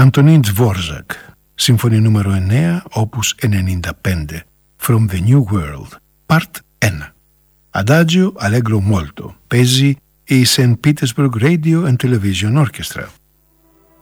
Αντωνίν Dvorak, Σύμφωνη νούμερο 9, όπους 95, From the New World, Part 1. Adagio Allegro Molto, παίζει η St. Petersburg Radio and Television Orchestra.